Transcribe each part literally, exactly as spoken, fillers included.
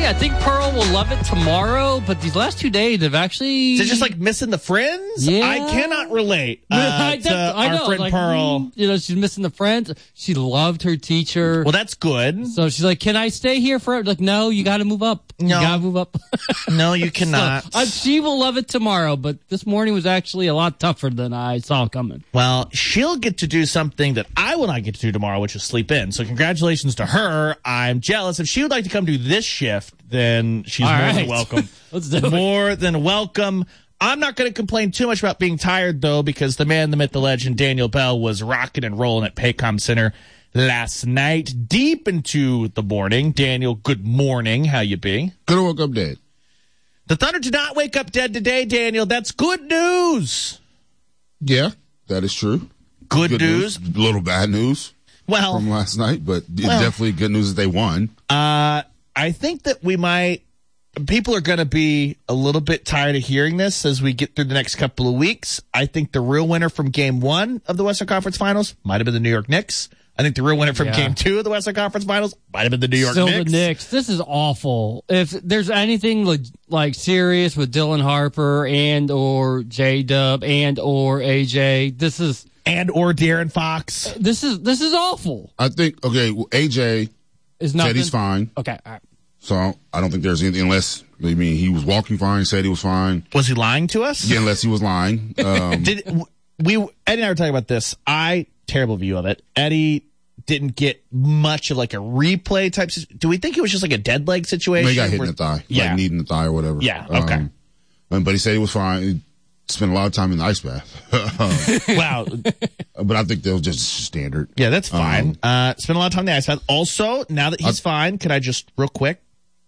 I think Pearl will love it tomorrow, but these last two days have actually... Is it just like missing the friends? Yeah. I cannot relate uh, I, to I our know, friend like, Pearl. You know, she's missing the friends. She loved her teacher. Well, that's good. So she's like, can I stay here forever? Like, no, you got to move up. No. You got to move up. No, you cannot. So, uh, she will love it tomorrow, but this morning was actually a lot tougher than I saw coming. Well, she'll get to do something that I will not get to do tomorrow, which is sleep in. So congratulations to her. I'm jealous. If she would like to come do this shift, then she's All more right. than welcome. Let's do it. More than welcome. I'm not going to complain too much about being tired, though, because the man, the myth, the legend, Daniel Bell, was rocking and rolling at Paycom Center last night, deep into the morning. Daniel, good morning. How you be? Could have woke up dead. The Thunder did not wake up dead today, Daniel. That's good news. Yeah, that is true. Good, good news. news. A little bad news well, from last night, but well, definitely good news that they won. Uh, I think that we might, people are going to be a little bit tired of hearing this as we get through the next couple of weeks. I think the real winner from game one of the Western Conference Finals might have been the New York Knicks. I think the real winner from Yeah. game two of the Western Conference Finals might have been the New York Still Knicks. the Knicks. This is awful. If there's anything like, like serious with Dylan Harper and or J-Dub and or A J, this is And or De'Aaron Fox. this is this is awful. I think, okay, well, A J Is nothing. said he's fine. Okay, all right. So I don't think there's anything, unless, I mean, he was walking fine, said he was fine. Was he lying to us? Yeah, unless he was lying. Um, Did we? Eddie and I were talking about this. I terrible view of it. Eddie didn't get much of like a replay type. Do we think it was just like a dead leg situation? he got hit where, in the thigh, Yeah. like kneed in the thigh or whatever. Yeah, okay. Um, but he said he was fine. He spent a lot of time in the ice bath. Wow. But I think that was just standard. Yeah, that's fine. Um, uh, spent a lot of time in the ice bath. Also, now that he's I, fine, could I just real quick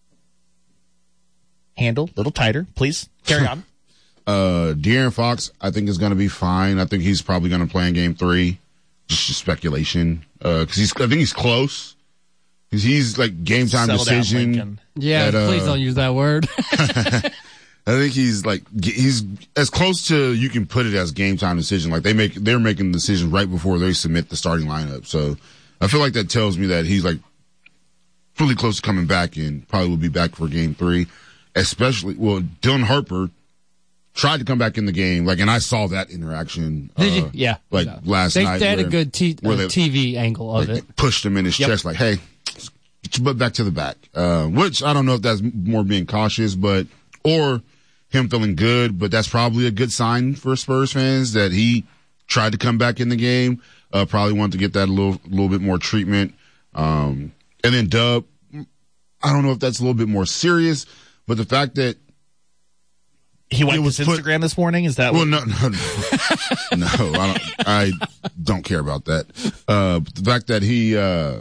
handle a little tighter, please? Carry on. Uh, De'Aaron Fox, I think, is going to be fine. I think he's probably going to play in game three. Just speculation. Uh, cause he's, I think he's close. Cause he's like game time Settle down, decision. Lincoln. Yeah, at, uh, please don't use that word. I think he's like, he's as close to you can put it as game time decision. Like they make, they're making the decision right before they submit the starting lineup. So I feel like that tells me that he's like really close to coming back and probably will be back for game three. Especially, well, Dylan Harper tried to come back in the game, like, and I saw that interaction. Did you? uh, Yeah. like yeah. last they, night. They had where- a good t- where uh, they- T V angle of like, it. pushed him in his Yep. chest, like, "Hey, get your butt back to the back." Uh, which I don't know if that's more being cautious, but or him feeling good, but that's probably a good sign for Spurs fans that he tried to come back in the game. Uh, probably wanted to get that a little, little bit more treatment. Um, and then Dub, I don't know if that's a little bit more serious, but the fact that He went It to was his put- Instagram this morning. Is that Well, what? no, no, no, no. I don't, I don't care about that. Uh, but the fact that he uh,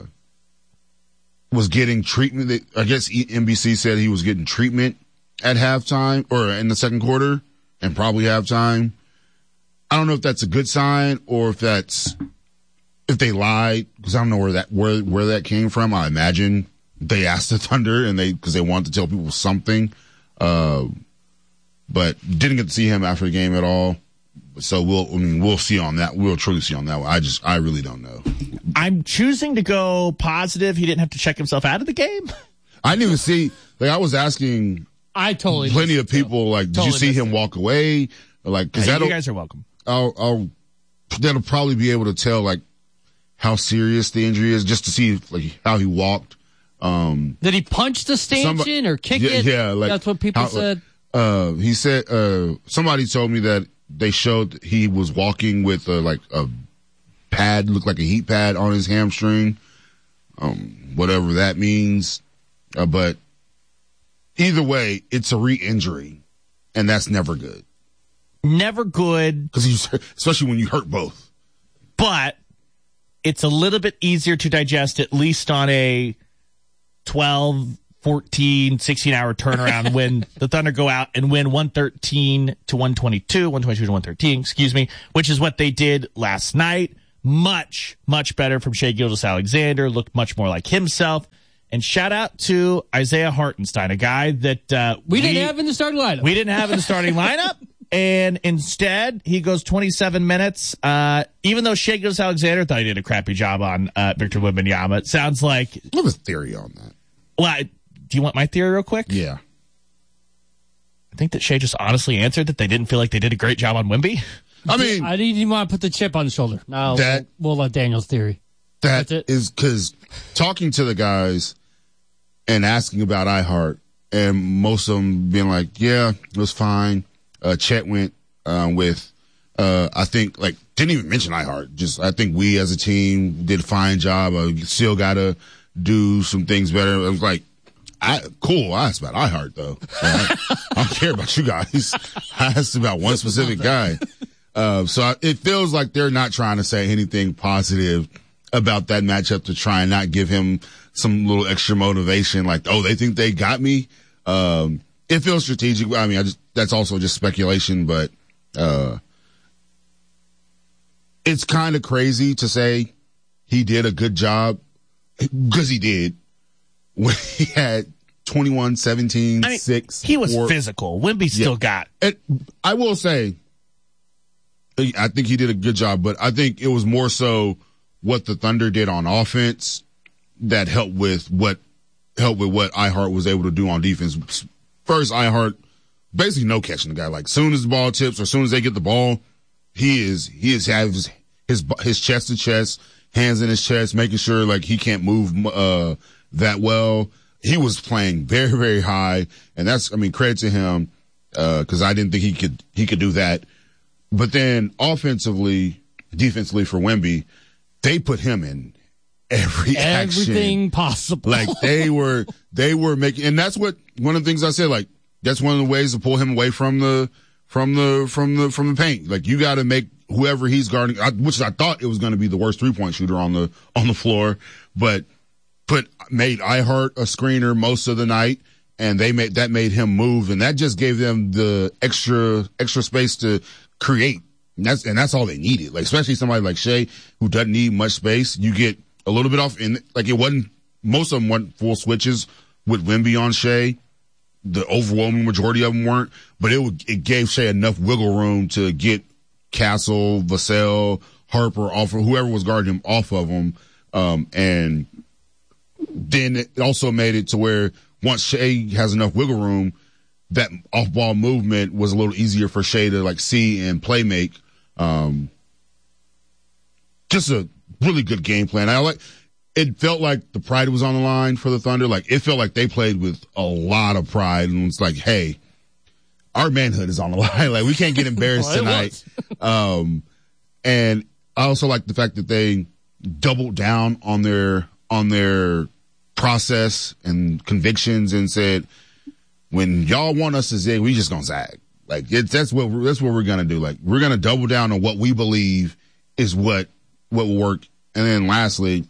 was getting treatment, that- I guess N B C said he was getting treatment at halftime or in the second quarter, and probably halftime. I don't know if that's a good sign or if that's if they lied, because I don't know where that where where that came from. I imagine they asked the Thunder and they because they wanted to tell people something. Uh, But didn't get to see him after the game at all. So we'll, I mean, we'll see on that. We'll truly see on that one. I just, I really don't know. I'm choosing to go positive. He didn't have to check himself out of the game. I didn't even see, like, I was asking I totally plenty of missed it. people, like, did Totally you see missed him it. walk away? Or like, cause Yeah, that'll, you guys are welcome. I'll, I'll, that'll probably be able to tell, like, how serious the injury is just to see, like, how he walked. Um, Did he punch the stanchion or kick yeah, it? Yeah, like, That's what people how- said. Uh, he said, uh, somebody told me that they showed he was walking with a, like a pad, looked like a heat pad on his hamstring. Um, whatever that means. Uh, but either way, it's a re-injury and that's never good. Never good, Cause he's, especially when you hurt both. but it's a little bit easier to digest, at least on a twelve, fourteen, sixteen hour turnaround when the Thunder go out and win one thirteen to one twenty-two, one twenty-two to one thirteen, excuse me, which is what they did last night. Much, much better from Shai Gilgeous-Alexander, looked much more like himself. And shout out to Isaiah Hartenstein, a guy that uh, We, didn't have in the starting lineup. we didn't have in the starting lineup. And instead, he goes twenty-seven minutes. Uh, even though Shai Gilgeous-Alexander thought he did a crappy job on uh, Victor Wembanyama, it sounds like, I have a theory on that. well, I- do you want my theory real quick? Yeah. I think that Shea just honestly answered that they didn't feel like they did a great job on Wemby. I mean, I didn't even want to put the chip on the shoulder. No, that, we'll, we'll let Daniel's theory. That is because talking to the guys and asking about iHeart, and most of them being like, yeah, it was fine. Uh, Chet went uh, with, uh, I think, like, didn't even mention iHeart. Just, I think we as a team did a fine job. Uh, still got to do some things better. I was like, I, cool. I asked about iHeart, though. I, I don't care about you guys. I asked about one specific guy. Uh, so I, it feels like they're not trying to say anything positive about that matchup to try and not give him some little extra motivation. Like, oh, they think they got me. Um, it feels strategic. I mean, I just, that's also just speculation, but, uh, it's kind of crazy to say he did a good job because he did when he had twenty-one, seventeen, I mean, six. He was four. physical. Wemby still Yeah. got. It, I will say, I think he did a good job, but I think it was more so what the Thunder did on offense that helped with what helped with what iHeart was able to do on defense. First, iHeart basically no catching the guy. Like, soon as the ball tips or soon as they get the ball, he is he is have his his, his chest to chest, hands in his chest, making sure like he can't move uh, that well. He was playing very very high, and that's I mean credit to him because uh, I didn't think he could he could do that. But then offensively, defensively for Wemby, they put him in every Everything action. possible. Like they were, they were making, and that's what, one of the things I said, like, that's one of the ways to pull him away from the, from the, from the, from the paint. Like, you got to make whoever he's guarding, I, which I thought it was going to be the worst three point shooter on the, on the floor, but put, made iHeart a screener most of the night. And they made, that made him move. And that just gave them the extra, extra space to create. And that's, and that's all they needed. Like, especially somebody like Shea who doesn't need much space. You get a little bit off in, like it wasn't, most of them weren't full switches with Wemby on Shea. The overwhelming majority of them weren't, but it would, it gave Shea enough wiggle room to get Castle, Vassell, Harper off of whoever was guarding him off of him. Um, and then it also made it to where once Shea has enough wiggle room, that off-ball movement was a little easier for Shea to like see and play make. Um, just a really good game plan. I like. It felt like the pride was on the line for the Thunder. Like it felt like they played with a lot of pride, and it's like, hey, our manhood is on the line. Like we can't get embarrassed Well, tonight. um, and I also like the fact that they doubled down on their on their process and convictions and said, when y'all want us to zig, we just gonna zag. Like it's that's what we're, that's what we're gonna do. Like we're gonna double down on what we believe is what what will work. And then lastly,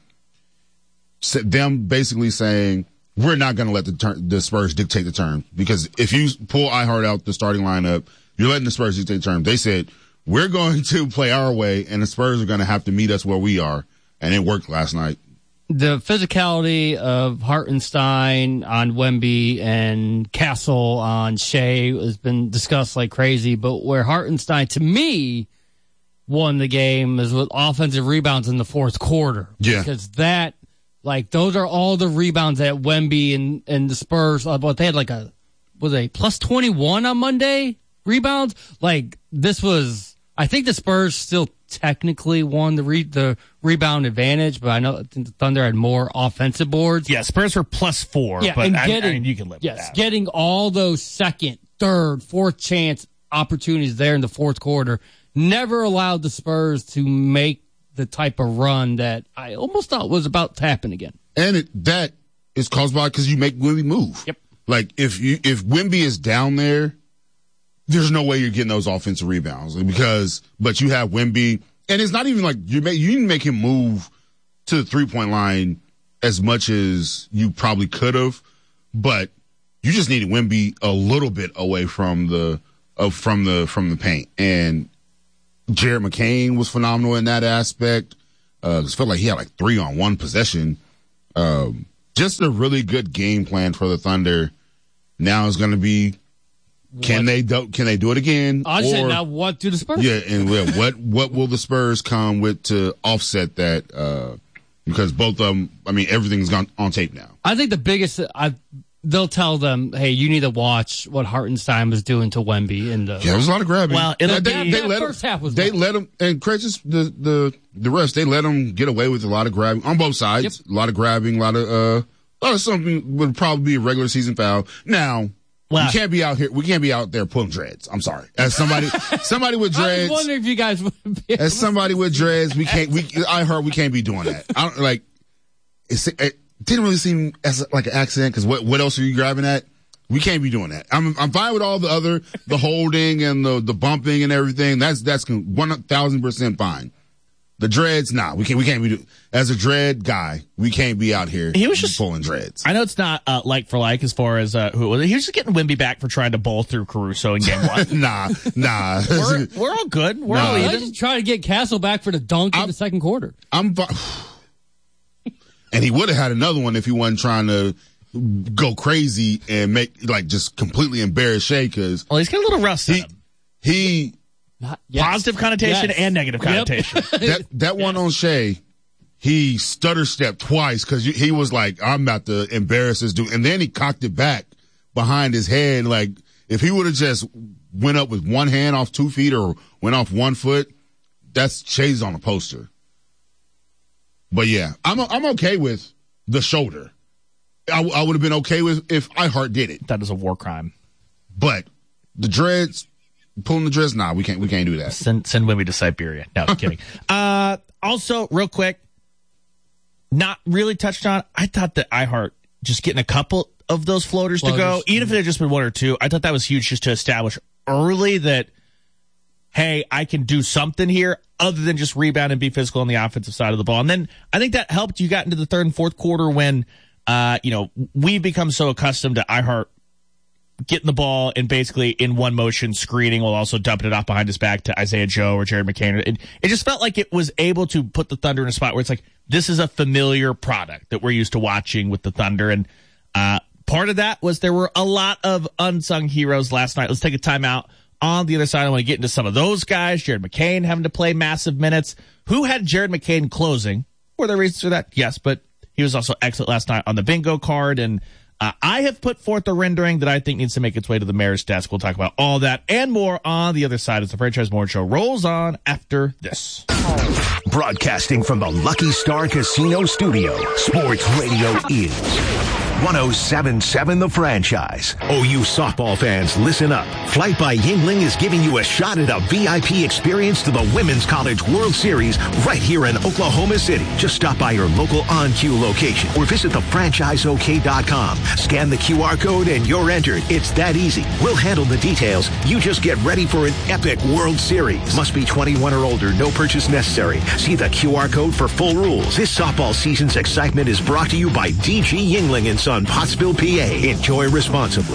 them basically saying we're not gonna let the ter- the Spurs dictate the terms, because if you pull iHeart out the starting lineup, you're letting the Spurs dictate the terms. They said we're going to play our way, and the Spurs are gonna have to meet us where we are, and it worked last night. The physicality of Hartenstein on Wemby and Castle on Shea has been discussed like crazy, but where Hartenstein, to me, won the game is with offensive rebounds in the fourth quarter. Yeah. Because that, like, those are all the rebounds that Wemby and, and the Spurs, uh, but they had like a, was a plus twenty-one on Monday rebounds? Like, this was, I think the Spurs still technically won the re- the rebound advantage, but I know I think the Thunder had more offensive boards. Yeah, Spurs were plus four, Yeah, but and I, getting, I mean, you can live yes, with that. getting all those second, third, fourth chance opportunities there in the fourth quarter never allowed the Spurs to make the type of run that I almost thought was about to happen again. And it, that is caused by because you make Wemby move. Yep. Like if you if Wemby is down there, there's no way you're getting those offensive rebounds because, but you have Wemby, and it's not even like you make, you didn't make him move to the three point line as much as you probably could have, but you just needed Wemby a little bit away from the, uh, from the, from the paint. And Jared McCain was phenomenal in that aspect. Uh, it felt like he had like three on one possession. Um, just a really good game plan for the Thunder. Now is going to be, Can What- they do? Can they do it again? I said, Or- now what do the Spurs? Yeah, and well, what what will the Spurs come with to offset that? Uh, because both of them, I mean, everything's gone on tape now. I think the biggest, I they'll tell them, hey, you need to watch what Hartenstein was doing to Wemby. In the, Yeah, there was a lot of grabbing. Well, it'll they, be- they that let first him, half was They rough. let him, and Craig's the, the, the rest, they let him get away with a lot of grabbing on both sides. Yep. A lot of grabbing, a lot of, uh, a lot of something would probably be a regular season foul. Now, Well- we can't be out here, we can't be out there pulling dreads. I'm sorry. As somebody, somebody with I was dreads, wondering if you guys would be. as somebody with dreads, we can't, we, I heard we can't be doing that. I don't, like, it's, it didn't really seem as like an accident, because what, what else are you grabbing at? We can't be doing that. I'm I'm fine with all the other, the holding and the the bumping and everything. That's that's one thousand percent fine. The dreads, nah, we can't we can't be do, as a dread guy, we can't be out here. He was just- pulling dreads. I know it's not uh, like for like as far as uh, who it was. He was just getting Wemby back for trying to bowl through Caruso in game one. nah, nah. we're, we're all good. We're Nah. all I even. just trying to get Castle back for the dunk in I'm- the second quarter. I'm fi- and he would have had another one if he wasn't trying to go crazy and make like just completely embarrass Shea, because Well, he's got a little rust in he him. he Not, yes. Positive connotation Yes. and negative Yep. connotation. that that one on Shea, he stutter stepped twice because he was like, I'm about to embarrass this dude. And then he cocked it back behind his head. Like, if he would have just went up with one hand off two feet or went off one foot, that's Shea's on a poster. But yeah, I'm I'm okay with the shoulder. I, I would have been okay with if iHeart did it. That is a war crime. But the dreads, pulling the dreads, nah, we can't we can't do that. Send send Wemby to Siberia. No, I'm kidding. Uh, also, real quick, not really touched on. I thought that iHeart just getting a couple of those floaters, to go, Floaters. even if it had just been one or two, I thought that was huge just to establish early that, hey, I can do something here other than just rebound and be physical on the offensive side of the ball. And then I think that helped. You got into the third and fourth quarter when, uh, you know, we've become so accustomed to iHeart getting the ball and basically in one motion screening while also dumping it off behind his back to Isaiah Joe or Jared McCain. It, it just felt like it was able to put the Thunder in a spot where it's like, this is a familiar product that we're used to watching with the Thunder. And uh, part of that was there were a lot of unsung heroes last night. Let's take a timeout. On the other side, I want to get into some of those guys. Jared McCain having to play massive minutes. Who had Jared McCain closing? Were there reasons for that? Yes, but he was also excellent last night on the bingo card. And uh, I have put forth a rendering that I think needs to make its way to the mayor's desk. We'll talk about all that and more on the other side as the Franchise Morning Show rolls on after this. Broadcasting from the Lucky Star Casino Studio, Sports Radio is one oh seven point seven The Franchise. Oh, you softball fans, listen up. Flight by Yingling is giving you a shot at a V I P experience to the Women's College World Series right here in Oklahoma City. Just stop by your local on-cue location or visit the franchise o k dot com. Scan the Q R code and you're entered. It's that easy. We'll handle the details. You just get ready for an epic World Series. Must be twenty-one or older. No purchase necessary. See the Q R code for full rules. This softball season's excitement is brought to you by D G Yingling and Son, Pottsville, P A. Enjoy responsibly.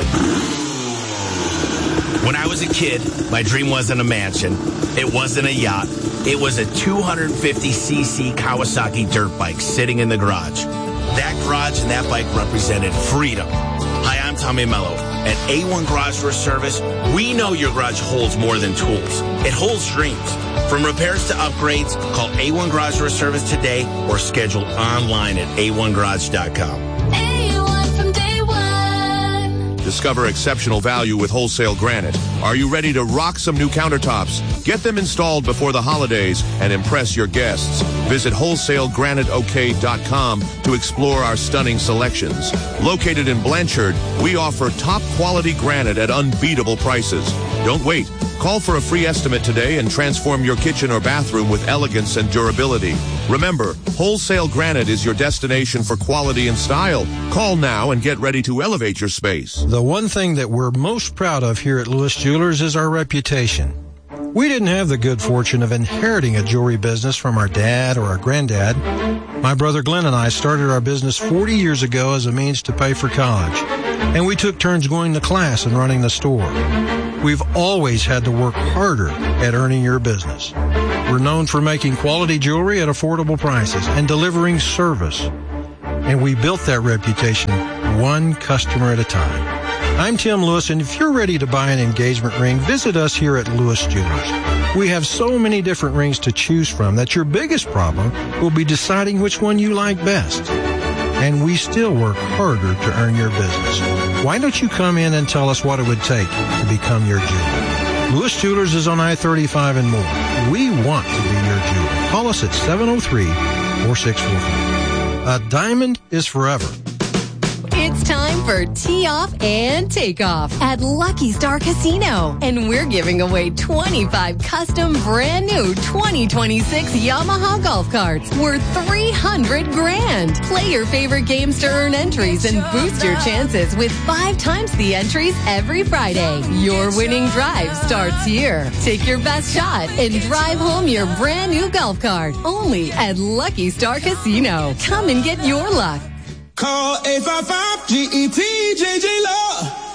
When I was a kid, my dream wasn't a mansion. It wasn't a yacht. It was a two hundred fifty c c Kawasaki dirt bike sitting in the garage. That garage and that bike represented freedom. Hi, I'm Tommy Mello. At A one Garage Door Service, we know your garage holds more than tools. It holds dreams. From repairs to upgrades, call A one Garage Door Service today or schedule online at a one garage dot com. A one from day one. Discover exceptional value with Wholesale Granite. Are you ready to rock some new countertops? Get them installed before the holidays and impress your guests. Visit wholesale granite o k dot com to explore our stunning selections. Located in Blanchard, we offer top quality granite at unbeatable prices. Don't wait. Call for a free estimate today and transform your kitchen or bathroom with elegance and durability. Remember, Wholesale Granite is your destination for quality and style. Call now and get ready to elevate your space. The one thing that we're most proud of here at Lewis Jewelers is our reputation. We didn't have the good fortune of inheriting a jewelry business from our dad or our granddad. My brother Glenn and I started our business forty years ago as a means to pay for college, and we took turns going to class and running the store. We've always had to work harder at earning your business. We're known for making quality jewelry at affordable prices and delivering service. And we built that reputation one customer at a time. I'm Tim Lewis, and if you're ready to buy an engagement ring, visit us here at Lewis Jewelers. We have so many different rings to choose from that your biggest problem will be deciding which one you like best. And we still work harder to earn your business. Why don't you come in and tell us what it would take to become your jeweler? Lewis Jewelers is on I thirty-five and more. We want to be your jeweler. Call us at seven oh three, four six four four. A diamond is forever. It's time for Tee Off and Takeoff at Lucky Star Casino. And we're giving away twenty-five custom brand new twenty twenty-six Yamaha golf carts worth three hundred grand. Play your favorite games to earn entries and boost your chances with five times the entries every Friday. Your winning drive starts here. Take your best shot and drive home your brand new golf cart. Only at Lucky Star Casino. Come and get your luck. Call eight five five G E T J J Law.